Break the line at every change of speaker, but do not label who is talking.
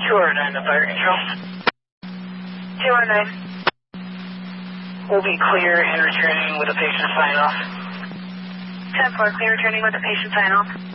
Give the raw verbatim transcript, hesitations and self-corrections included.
two oh nine to fire control.
two oh nine.
We'll be clear and returning with a patient sign-off.
ten four, clear returning with a patient sign-off.